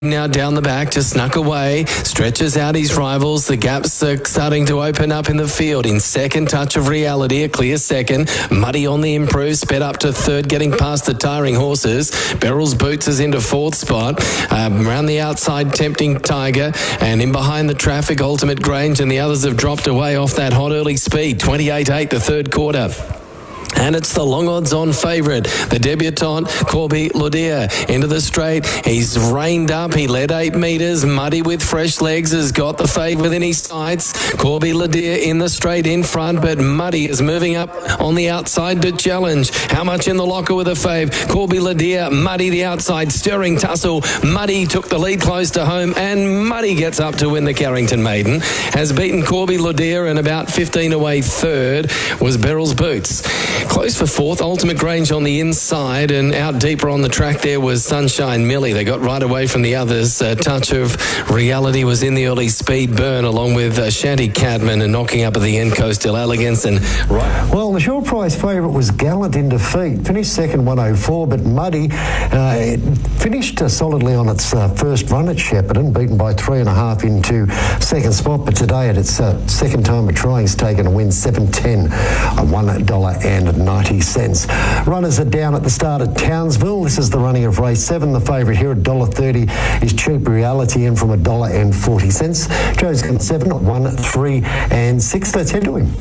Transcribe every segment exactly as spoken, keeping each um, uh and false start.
Now down the back, just snuck away, stretches out his rivals. The gaps are starting to open up in the field. In second, Touch of Reality, a clear second. Muddy on the improve, sped up to third, getting past the tiring horses. Beryl's Boots is into fourth spot. Um, around the outside, Tempting Tiger, and in behind the traffic, Ultimate Grange, and the others have dropped away off that hot early speed. twenty-eight eight the third quarter. And it's the long odds on favourite, the debutant, Corby Ludia, into the straight. He's reined up. He led eight metres. Muddy with fresh legs has got the fade within his sights. Corby Ludia in the straight in front, but Muddy is moving up on the outside to challenge. How much in the locker with a fave? Corby Ludia, Muddy the outside, stirring tussle. Muddy took the lead close to home, and Muddy gets up to win the Carrington Maiden. Has beaten Corby Ludia, and about fifteen away third was Beryl's Boots. Close for fourth, Ultimate Grange on the inside, and out deeper on the track there was Sunshine Millie. They got right away from the others. A Touch of Reality was in the early speed burn, along with uh, Shanty Cadman, and knocking up at the end Coastal Elegance. And right. Well, the short price favourite was Gallant in defeat. Finished second, one oh four, but Muddy uh, finished uh, solidly on its uh, first run at Shepparton, beaten by three and a half into second spot. But today, at its uh, second time of trying, it's taken a win seven ten, a one dollar and ninety cents. Runners are down at the start at Townsville. This is the running of race seven. The favourite here at one dollar thirty is Cheap Reality, in from a dollar and forty cents. Joe's got seven, one, three, and six. Let's head to him.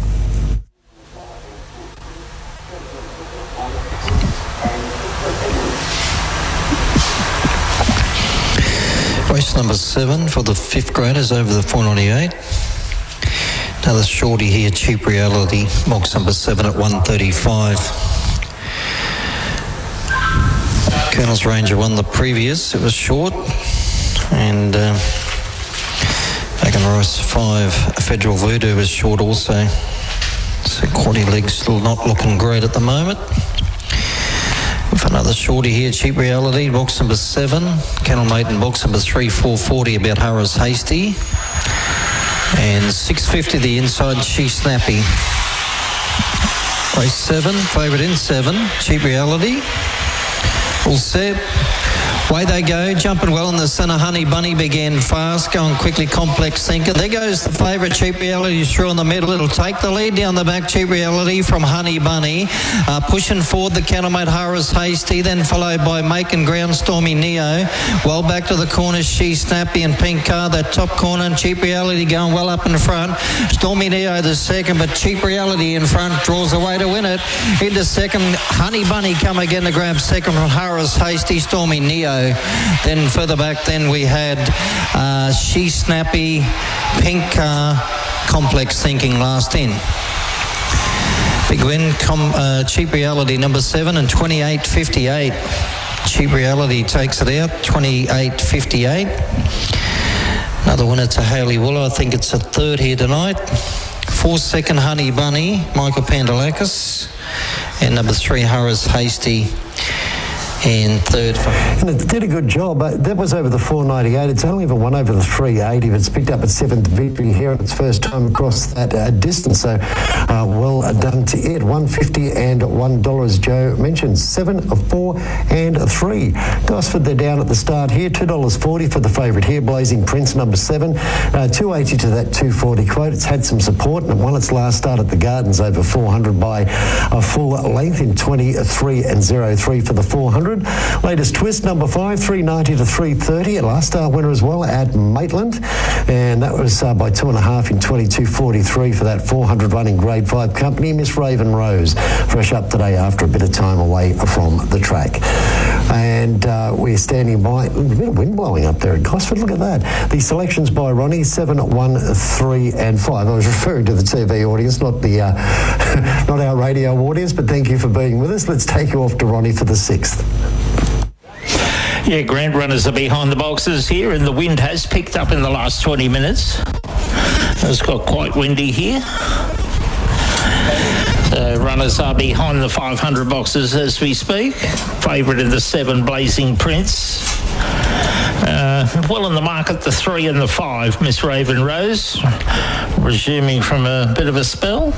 Race number seven for the fifth graders over the four ninety-eight. Another shorty here, Cheap Reality, box number seven at one thirty-five. Colonel's Ranger won the previous, it was short. And uh, back in race five, Federal Voodoo was short also. So quaddy legs still not looking great at the moment. With another shorty here, Cheap Reality, box number seven. Kennel Maiden, box number three, four forty, about Harris Hasty. And six fifty the inside, She Snappy. Race seven, favourite in seven, Cheap Reality. All set. Away they go, jumping well in the centre. Honey Bunny began fast, going quickly. Complex Thinker. There goes the favourite, Cheap Reality, through in the middle. It'll take the lead down the back, Cheap Reality from Honey Bunny. Uh, pushing forward the Cattlemate Harris Hasty, then followed by Making Ground, Stormy Neo. Well back to the corner, She Snappy and Pink Car. That top corner, and Cheap Reality going well up in front. Stormy Neo the second, but Cheap Reality in front draws away to win it. Into second, Honey Bunny come again to grab second from Harris Hasty, Stormy Neo. Then further back, then we had uh, She Snappy, Pink Car, Complex Thinking last in. Big win, com, uh, Cheap Reality number seven and twenty-eight fifty-eight. Cheap Reality takes it out, twenty-eight fifty-eight. Another winner to Hayley Wooler. I think it's a third here tonight. Four second, Honey Bunny, Michael Pandalakis. And number three, Harris Hasty. And third for... And it did a good job. Uh, that was over the four ninety-eight. It's only ever won over the three eighty. It's picked up its seventh victory here and its first time across that uh, distance. So uh, well done to it. one fifty and one dollar, as Joe mentioned. Seven, four, and three. Gosford, they're down at the start here. two dollars forty for the favourite here, Blazing Prince, number seven. Uh, two eighty to that two forty quote. It's had some support and it won its last start at the Gardens over four hundred by a full length in twenty-three and oh three for the four hundred. Latest twist, number five, three ninety to three thirty. A last star winner as well at Maitland. And that was uh, by two and a half in twenty-two forty-three for that four hundred running grade five company, Miss Raven Rose. Fresh up today after a bit of time away from the track. And uh, we're standing by, a bit of wind blowing up there at Gosford. Look at that. The selections by Ronnie, seven, one, three, and five. I was referring to the T V audience, not the uh, not our radio audience, but thank you for being with us. Let's take you off to Ronnie for the sixth. Yeah, Grand Runners are behind the boxes here, and the wind has picked up in the last twenty minutes. It's got quite windy here. The runners are behind the five hundred boxes as we speak. Favourite in the seven, Blazing Prince. Uh, well in the market, the three and the five, Miss Raven Rose, resuming from a bit of a spell.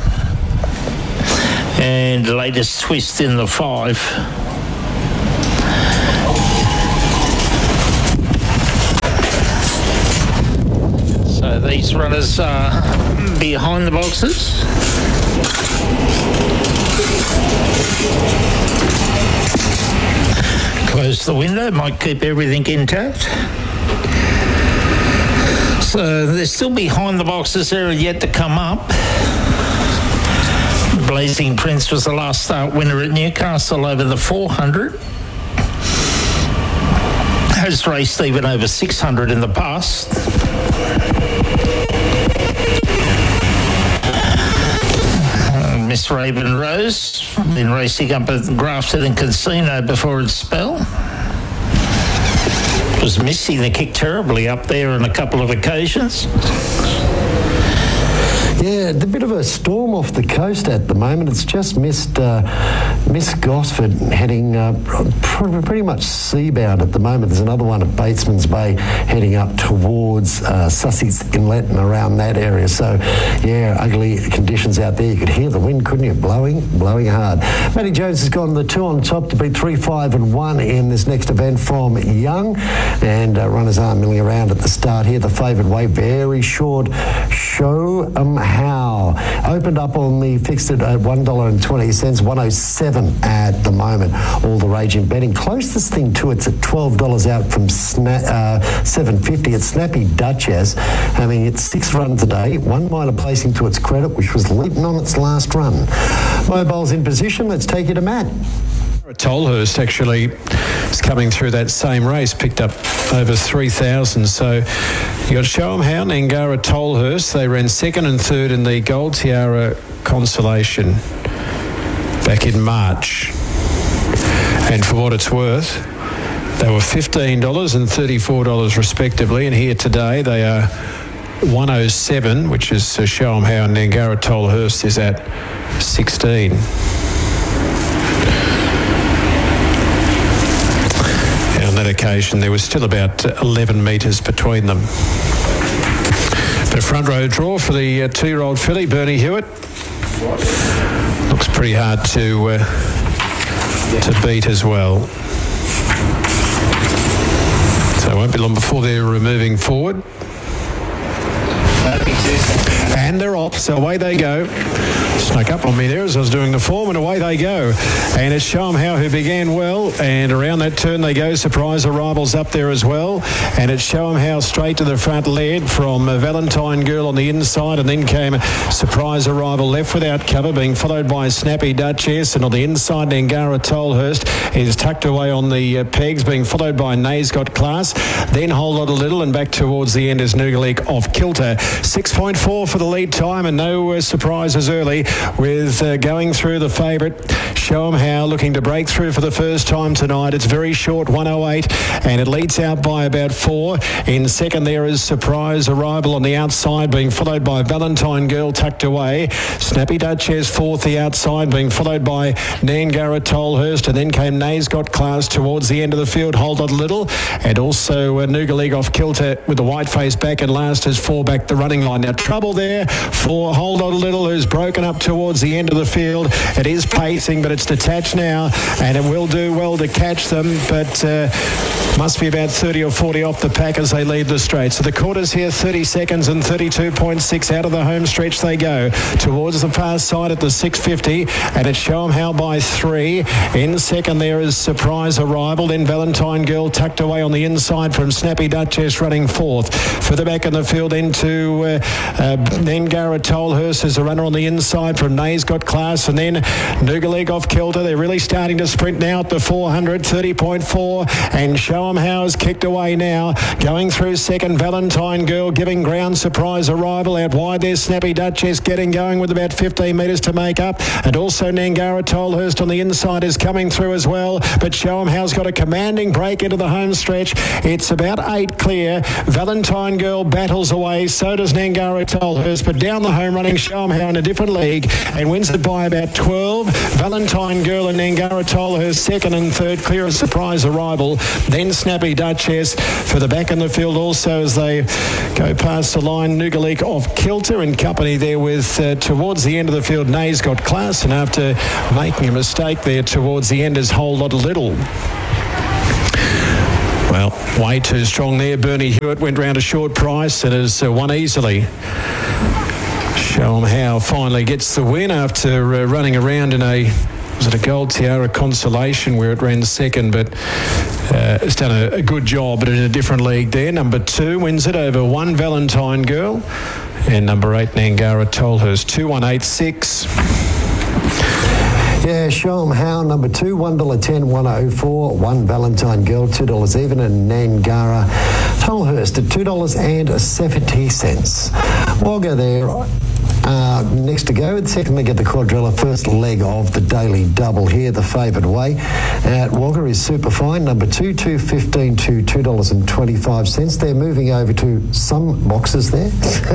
And the latest twist in the five. these runners uh, behind the boxes. Close the window, might keep everything intact. So they're still behind the boxes there and yet to come up. Blazing Prince was the last start winner at Newcastle over the four hundred. Has raced even over six hundred in the past. Uh, Miss Raven Rose, been racing up at Grafton and Casino before its spell. Was missing the kick terribly up there on a couple of occasions. Yeah, a bit of a storm off the coast at the moment. It's just missed uh, Miss Gosford heading uh, pr- pretty much seabound at the moment. There's another one at Batesman's Bay heading up towards uh, Sussex Inlet and around that area. So, yeah, ugly conditions out there. You could hear the wind, couldn't you? Blowing, blowing hard. Matty Jones has gone the two on top to beat three, five and one in this next event from Young. And uh, runners are milling around at the start here. The favoured way, very short. Show 'em how. Opened up on the fixed at one dollar and twenty cents, one oh seven at the moment. All the rage in betting. Closest thing to it's at twelve dollars out from sna- uh, seven fifty. It's Snappy Duchess. I mean, it's six runs a day. One minor placing to its credit, which was leaping on its last run. Mobile's in position. Let's take you to Matt. Tolhurst actually is coming through that same race, picked up over three thousand. So you got Show 'em How, Nangara Tolhurst. They ran second and third in the Gold Tiara Consolation back in March. And for what it's worth, they were fifteen dollars and thirty-four dollars respectively. And here today they are one oh seven, which is uh, Show 'em How, and Nangara Tolhurst is at sixteen. On that occasion, there was still about eleven metres between them. But a front row draw for the uh, two-year-old filly, Bernie Hewitt. Looks pretty hard to uh, to beat as well. So it won't be long before they're uh, moving forward. And they're off, so away they go. Snuck up on me there as I was doing the form, and away they go. And it's Show 'em How, who began well, and around that turn they go. Surprise Arrivals up there as well, and it's Show 'em How straight to the front, led from uh, Valentine Girl on the inside, and then came Surprise Arrival left without cover, being followed by Snappy Duchess, and on the inside Nangara Tolhurst is tucked away on the uh, pegs, being followed by Nay's Got Class, then Whole Lot of Little, and back towards the end is Nugalik Off Kilter. six point four for the lead time, and no uh, surprises early with uh, going through the favourite Show 'em How, looking to break through for the first time tonight. It's very short, one oh eight, and it leads out by about four. In second there is Surprise Arrival on the outside, being followed by Valentine Girl tucked away. Snappy Duchess fourth the outside, being followed by Nangara Tolhurst, and then came Nay's Got Class towards the end of the field, Hold On Little, and also uh, Nugalik Off Kilter with the white face back, and last is four back the running line. Now trouble there for Hold On Little, who's broken up towards the end of the field. It is pacing, but it's detached now, and it will do well to catch them, but uh, must be about thirty or forty off the pack as they leave the straight. So the quarters here, thirty seconds and thirty-two point six out of the home stretch they go towards the far side at the six fifty, and it's Show 'em How by three. In second there is Surprise Arrival, then Valentine Girl tucked away on the inside from Snappy Duchess running fourth. Further back in the field into uh, uh, Nangara Tolhurst as a runner on the inside from Nay's Got Class, and then Nugalik Off Kilter. They're really starting to sprint now at the four hundred, thirty point four, and Show 'em How is kicked away now. Going through second, Valentine Girl giving ground. Surprise Arrival out wide there. Snappy Duchess getting going with about fifteen metres to make up, and also Nangara Tolhurst on the inside is coming through as well, but Show 'em How's got a commanding break into the home stretch. It's about eight clear. Valentine Girl battles away, so does Nangara Tolhurst, but down the home running Show 'em How in a different league and wins it by about twelve. Valentine Girl and Nangara Tolhurst second and third, clear of Surprise Arrival, then Snappy Duchess for the back in the field also as they go past the line. Nugalik Off Kilter in company there with uh, towards the end of the field Nay's Got Class, and after making a mistake there towards the end is Whole Lot of Little. Well, way too strong there. Bernie Hewitt went round a short price and has uh, won easily. Show 'em How finally gets the win after uh, running around in a, was it a Gold Tiara Consolation where it ran second, but uh, it's done a, a good job, but in a different league there. Number two wins it over One Valentine Girl, and number eight Nangara Tolhurst. two one eight six. Yeah, show 'em how. Number two, one dollar ten, one oh four. One Valentine Girl, two dollars even. And Nangara Tolhurst at two dollars seventy. Wagga there. Uh, next to go, second leg at the quadrilla, first leg of the daily double here, the favoured way. At Wagga is Superfine, number two, two fifteen to two dollars twenty-five. They're moving over to some boxes there.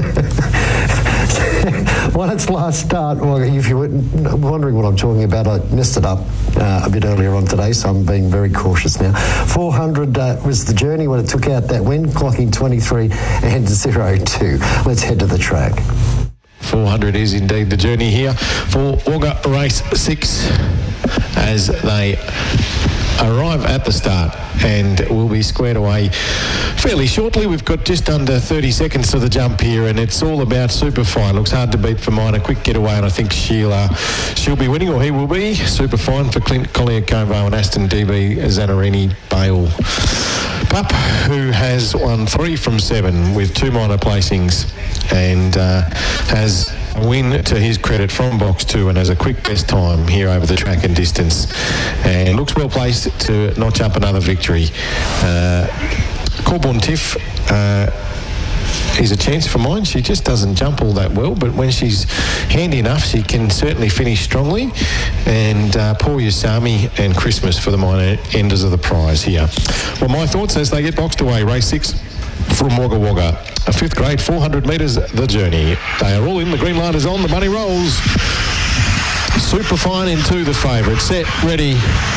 Well, its last start, well, if you were wondering what I'm talking about, I messed it up uh, a bit earlier on today, so I'm being very cautious now. four hundred uh, was the journey when it took out that win, clocking twenty-three and zero two. Let's head to the track. four hundred is indeed the journey here for Wagga Race six as they arrive at the start and will be squared away fairly shortly. We've got just under thirty seconds to the jump here, and it's all about Superfine. Looks hard to beat for mine. A quick getaway, and I think she'll, uh, she'll be winning, or he will be. Superfine for Clint Collier Covo and Aston D B Zanarini Bale Pup, who has won three from seven with two minor placings and uh, has a win to his credit from box two and has a quick best time here over the track and distance, and looks well placed to notch up another victory. Uh, Corborn Tiff uh, is a chance for mine. She just doesn't jump all that well, but when she's handy enough, she can certainly finish strongly. And uh, Paul Yasami and Christmas for the minor enders of the prize here. Well, my thoughts as they get boxed away. Race six from Wagga Wagga. A fifth grade, four hundred metres, the journey. They are all in. The green light is on. The money rolls. Superfine into the favourite. Set, ready.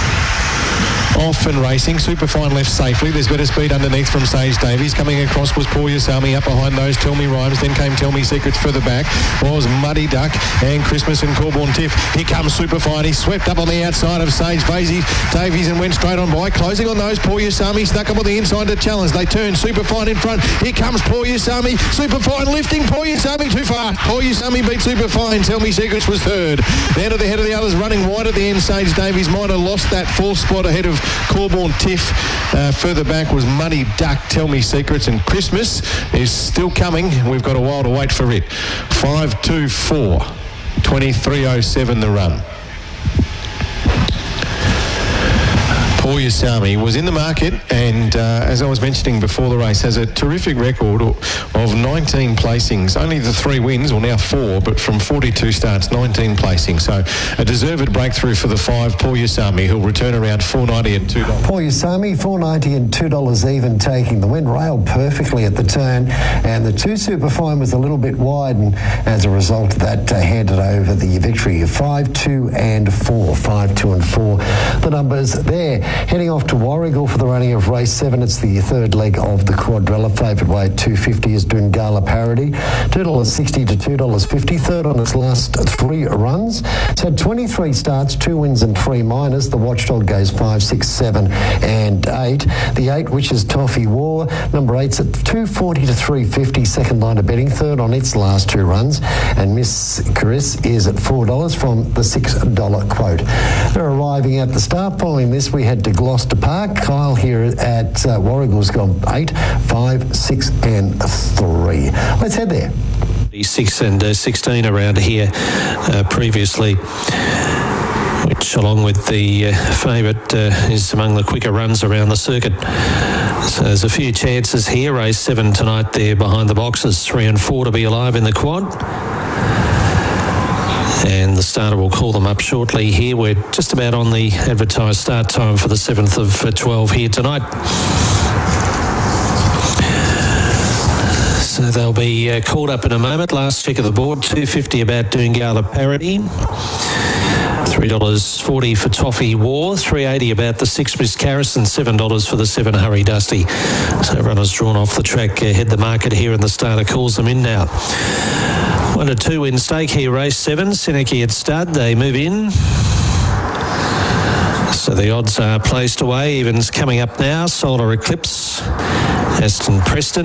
Off and racing. Superfine left safely. There's better speed underneath from Sage Davies. Coming across was Paul Yasami. Up behind those, Tell Me Rhymes. Then came Tell Me Secrets further back. Was Muddy Duck and Christmas and Corborn Tiff. Here comes Superfine. He swept up on the outside of Sage Davies and went straight on by. Closing on those, Paul Yasami snuck up on the inside to challenge. They turn. Superfine in front. Here comes Paul Yasami. Superfine lifting. Paul Yasami too far. Paul Yasami beat Superfine. Tell Me Secrets was third. Down to the head of the others, running wide at the end. Sage Davies might have lost that fourth spot ahead of Corborn Tiff. Uh, further back was Muddy Duck, Tell Me Secrets, and Christmas is still coming. We've got a while to wait for it. five two four, twenty-three oh seven the run. Paul Yasami was in the market and, uh, as I was mentioning before the race, has a terrific record of nineteen placings. Only the three wins, well now four, but from forty-two starts, nineteen placings. So a deserved breakthrough for the five, Paul Yasami, who'll return around four ninety and two dollars. Paul Yasami, four ninety and two dollars even, taking the win. Railed perfectly at the turn, and the two Superfine was a little bit wide, and as a result of that, uh, handed over the victory. five, two and four. five, two and four. The numbers there. Heading off to Warrigal for the running of race seven. It's the third leg of the quadrilla. Favoured way two fifty is Dungala Parody. two dollars sixty to two dollars fifty. Third on its last three runs. It's had twenty-three starts, two wins and three minors. The Watchdog goes five, six, seven and eight. The eight, which is Toffee War. Number eight's at two forty to three fifty. Second line of betting. Third on its last two runs. And Miss Chris is at four dollars from the six dollar quote. They're arriving at the start. Following this, we had to Gloucester Park. Kyle here at uh, Warrigal's gone eight, five, six and three. Let's head there. six and uh, sixteen around here uh, previously, which along with the uh, favourite uh, is among the quicker runs around the circuit. So there's a few chances here. Race seven tonight there behind the boxes. Three and four to be alive in the quad. And the starter will call them up shortly here. We're just about on the advertised start time for the seventh of twelve here tonight. So they'll be uh, called up in a moment. Last check of the board, two fifty about Dungala Parody. three dollars forty for Toffee War, three eighty about the six Miss Carrison, seven dollars for the seven Hurry Dusty. So runners drawn off the track, uh, head the market here, and the starter calls them in now. One to two in stake here, race seven. Seneki at stud, they move in. So the odds are placed away. Evens coming up now. Solar Eclipse, Aston Preston.